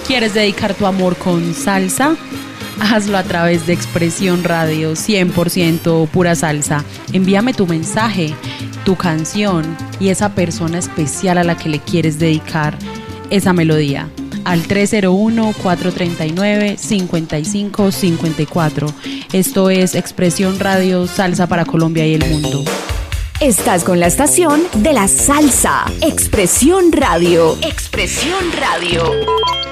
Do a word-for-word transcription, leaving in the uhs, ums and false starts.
¿Quieres dedicar tu amor con salsa? Hazlo a través de Expresión Radio, cien por ciento pura salsa. Envíame tu mensaje, tu canción y esa persona especial a la que le quieres dedicar esa melodía al tres cero uno, cuatro tres nueve, cinco cinco cinco cuatro. Esto es Expresión Radio, salsa para Colombia y el mundo. Estás con la estación de la salsa. Expresión Radio. Expresión Radio.